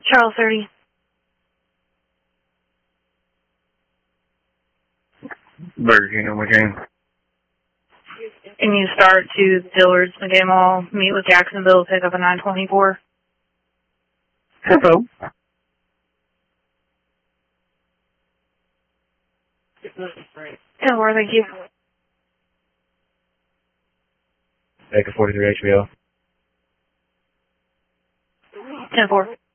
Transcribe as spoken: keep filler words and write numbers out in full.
Charles thirty. Burger King on McCain. Can you start to Dillard's, McKay Mall, meet with Jacksonville, pick up a nine twenty-four? Hello. ten four, thank you. Take a forty-three H B O. ten four.